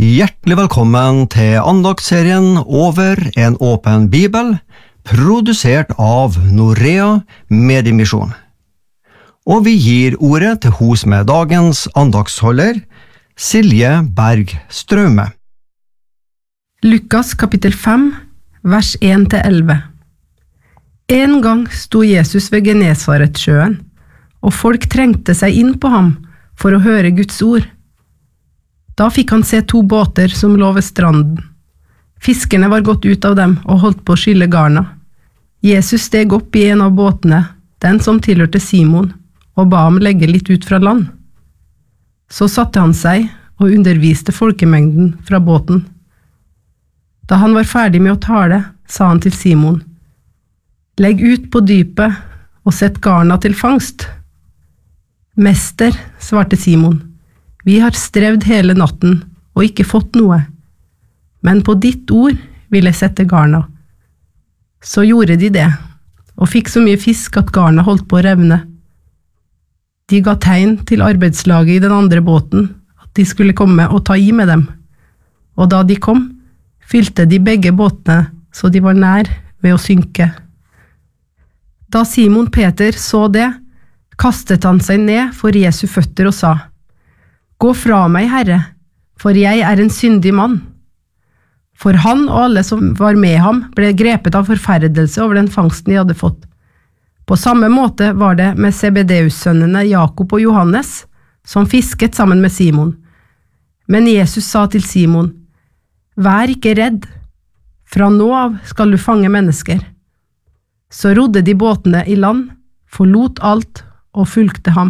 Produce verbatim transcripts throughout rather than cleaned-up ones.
Hjertelig velkommen til andaktsserien Over en åpen bibel, produsert av Norea Mediemisjon. Og vi gir ordet til hos med dagens andaktsholder, Silje Berg Straume. Lukas kapittel fem, vers en til elleve. En gang sto Jesus ved Genesaretsjøen, og folk trengte seg inn på ham for å høre Guds ord. Da fikk han se to båter som lå ved stranden. Fiskerne var gått ut av dem og holdt på å skylle garna. Jesus steg opp i en av båtene, den som tilhørte Simon, og ba ham legge litt ut fra land. Så satte han seg og underviste folkemengden fra båten. Da han var ferdig med å tale, sa han til Simon: «Legg ut på dypet og sett garna til fangst.» «Mester», svarte Simon, «vi har strevd hele natten og ikke fått noe, men på ditt ord vil jeg sette garna.» Så gjorde de det, og fikk så mye fisk at garna holdt på å revne. De ga tegn til arbeidslaget i den andre båten at de skulle komme og ta i med dem, og da de kom, fylte de begge båtene så de var nær ved å synke. Da Simon Peter så det, kastet han seg ned for Jesu føtter og sa: «Gå fra meg, Herre, for jeg er en syndig mann.» For han og alle som var med ham ble grepet av forferdelse over den fangsten de hadde fått. På samme måte var det med Zebedeus-sønnene Jakob og Johannes, som fisket sammen med Simon. Men Jesus sa til Simon: «Vær ikke redd, fra nå av skal du fange mennesker.» Så rodde de båtene i land, forlot alt og fulgte ham.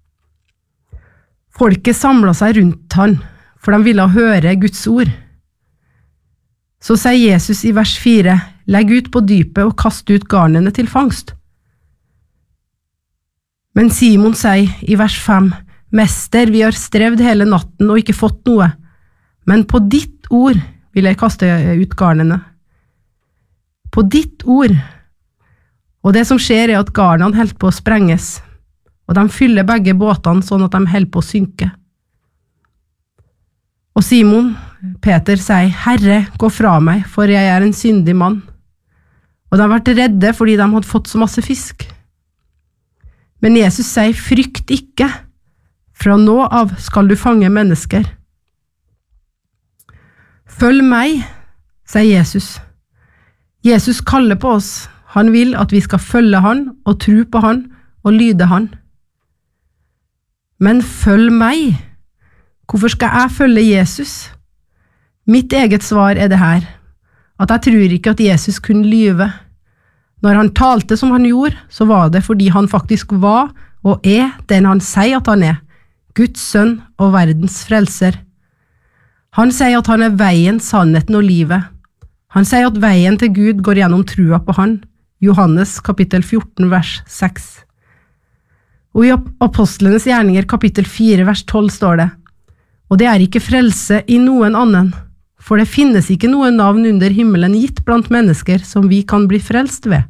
Folket samlet seg rundt han, for de ville høre Guds ord. Så sier Jesus i vers fire: «Legg ut på dypet og kast ut garnene til fangst.» Men Simon sier i vers fem: «Mester, vi har strevd hele natten og ikke fått noe, men på ditt ord vil jeg kaste ut garnene.» På ditt ord. Og det som skjer er at garnene holder på å sprenges, og de fyller begge båtene sånn at de holder på å synke. Og Simon Peter sier: «Herre, gå fra meg, for jeg er en syndig mann.» Og de ble redde fordi de hadde fått så masse fisk. Men Jesus sier: «Frykt ikke, fra nå av skal du fange mennesker.» «Følg meg», sier Jesus. Jesus kaller på oss. Han vil at vi skal følge han og tro på han og lyde han. Men følg meg. Hvorfor skal jeg følge Jesus? Mitt eget svar er det her, at jeg tror ikke at Jesus kunne lyve. Når han talte som han gjorde, så var det fordi han faktisk var og er den han sier at han er, Guds sønn og verdens frelser. Han sier at han er veien, sannheten og livet. Han sier at veien til Gud går gjennom trua på han. Johannes kapittel fjorten vers seks. Og i Apostlenes gjerninger kapittel fire vers tolv står det: «Og det er ikke frelse i noen annen, for det finnes ikke noe navn under himmelen gitt blant mennesker som vi kan bli frelst ved.»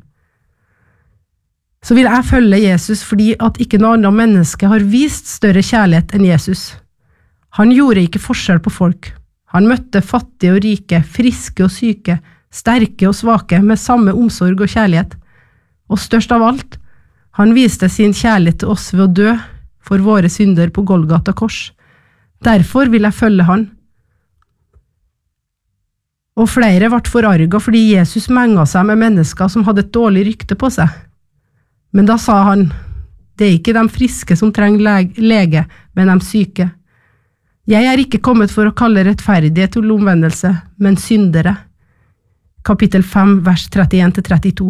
Så vil jeg følge Jesus fordi at ikke noe annet menneske har vist større kjærlighet enn Jesus. Han gjorde ikke forskjell på folk. Han møtte fattige og rike, friske og syke, sterke og svake med samme omsorg og kjærlighet. Og størst av alt, han viste sin kjærlighet til oss ved å dø for våre synder på Golgata kors. Derfor vil jeg følge han. Og flere ble forarget fordi Jesus menget seg med mennesker som hadde et dårlig rykte på seg. Men da sa han: «Det er ikke de friske som trenger lege, men de syke. Jeg er ikke kommet for å kalle rettferdighet til omvendelse, men syndere.» Kapittel fem, vers trettien til trettito.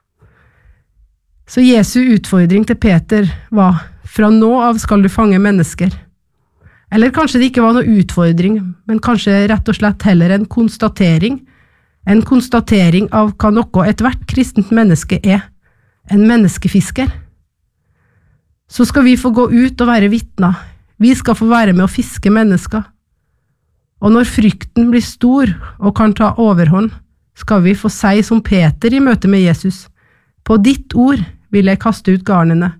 Så Jesu utfordring til Peter var: «Fra nå av skal du fange mennesker.» Eller kanskje det ikke var noe utfordring, men kanskje rett og slett heller en konstatering. En konstatering av hva noe et hvert kristent menneske er. En menneskefisker. Så skal vi få gå ut og være vitner. Vi skal få være med å fiske mennesker. Og når frykten blir stor og kan ta overhånd, skal vi få si som Peter i møte med Jesus: «På ditt ord vil jeg kaste ut garnene.»